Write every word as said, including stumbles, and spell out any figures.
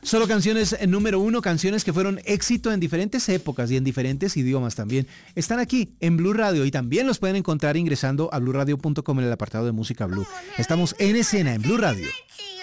Solo canciones eh, número uno, canciones que fueron éxito en diferentes épocas y en diferentes idiomas también. Están aquí en Blue Radio y también los pueden encontrar ingresando a blue radio punto com en el apartado de música Blue. Estamos en escena en Blue Radio.